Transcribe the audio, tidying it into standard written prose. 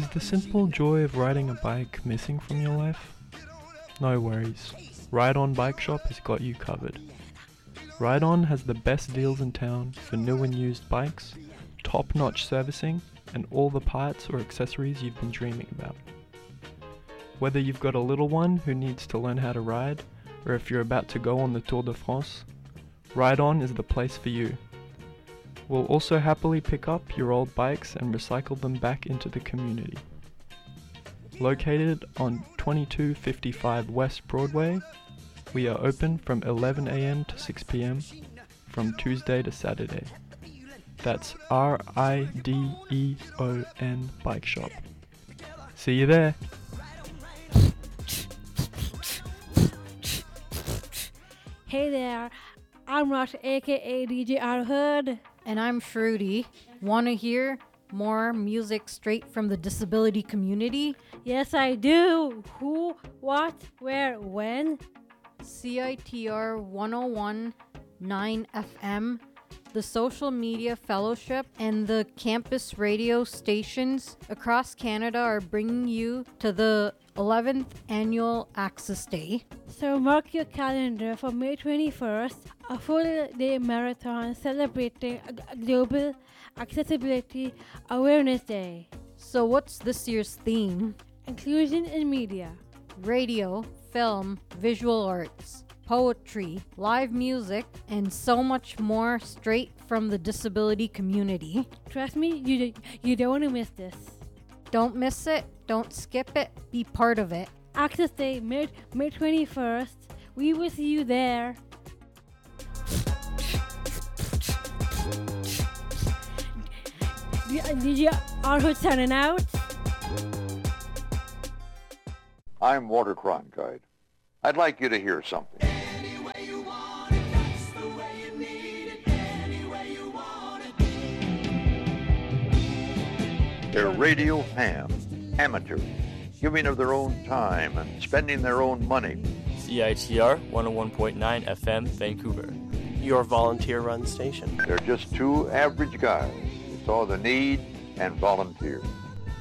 Is the simple joy of riding a bike missing from your life? No worries. Ride On Bike Shop has got you covered. Ride On has the best deals in town for new and used bikes, top-notch servicing, and all the parts or accessories you've been dreaming about. Whether you've got a little one who needs to learn how to ride, or if you're about to go on the Tour de France, Ride On is the place for you. We'll also happily pick up your old bikes and recycle them back into the community. Located on 2255 West Broadway, we are open from 11 a.m. to 6 p.m. from Tuesday to Saturday. That's RIDEON Bike Shop. See you there! Hey there, I'm Rush aka DJ Arhood. And I'm Shruti. Wanna hear more music straight from the disability community? Yes, I do. Who, what, where, when? CITR 101.9 FM, the Social Media Fellowship, and the campus radio stations across Canada are bringing you to the 11th Annual Access Day. So mark your calendar for May 21st, a full-day marathon celebrating Global Accessibility Awareness Day. So what's this year's theme? Inclusion in media. Radio, film, visual arts, poetry, live music, and so much more straight from the disability community. Trust me, you don't want to miss this. Don't miss it, don't skip it, be part of it. Access Day, May 21st. We will see you there. DJ Arhood signing out. I'm Walter Cronkite. I'd like you to hear something. They're radio fans, amateurs, giving of their own time and spending their own money. CITR 101.9 FM, Vancouver. Your volunteer-run station. They're just two average guys who saw the need and volunteered.